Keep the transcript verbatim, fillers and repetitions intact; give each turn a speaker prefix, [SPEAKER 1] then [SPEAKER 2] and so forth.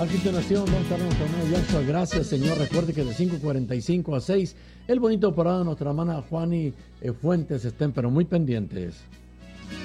[SPEAKER 1] A continuación, vamos a estar nuestra hermana Yahshua. Gracias, Señor. Recuerde que de cinco cuarenta y cinco a seis, el bonito parado de nuestra hermana Juani eh, Fuentes estén, pero muy pendientes.